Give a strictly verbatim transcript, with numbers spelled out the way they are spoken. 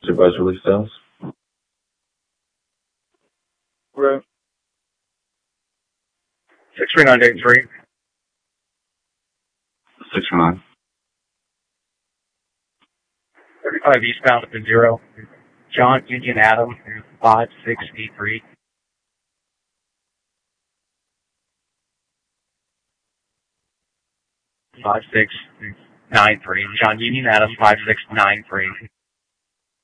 Supervisor Lee Styles. Right. six three nine eight three. six four nine. thirty-five eastbound at the zero. John Union Adam, five six eight three. five six nine three. John Union Adam, five six nine three.